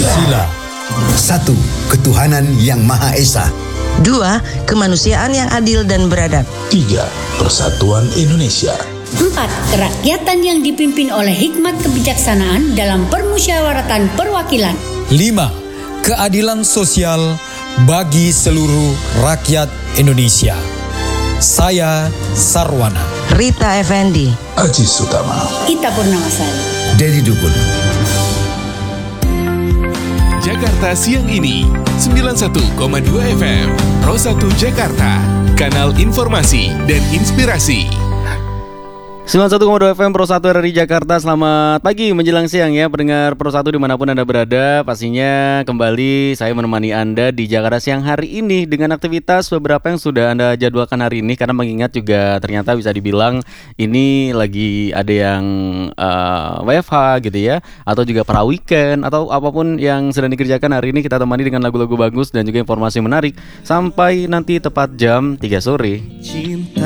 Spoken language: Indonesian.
Pancasila. 1. Ketuhanan Yang Maha Esa. 2. Kemanusiaan yang adil dan beradab. 3. Persatuan Indonesia. 4. Kerakyatan yang dipimpin oleh hikmat kebijaksanaan dalam permusyawaratan perwakilan. 5. Keadilan sosial bagi seluruh rakyat Indonesia. Saya Sarwana. Rita Effendi. Aji Sutama. Ita Purnamasari. Dedi Dukun. Jakarta Siang Ini 91,2 FM Pro 1 Jakarta, kanal informasi dan inspirasi. 91,2 FM Pro 1 RRI Jakarta. Selamat pagi menjelang siang ya pendengar Pro 1 dimanapun Anda berada. Pastinya kembali saya menemani Anda di Jakarta Siang hari ini dengan aktivitas beberapa yang sudah Anda jadwalkan hari ini. Karena mengingat juga ternyata bisa dibilang ini lagi ada yang WFH gitu ya, atau juga para weekend atau apapun yang sedang dikerjakan hari ini. Kita temani dengan lagu-lagu bagus dan juga informasi menarik sampai nanti tepat jam 3 sore. Cinta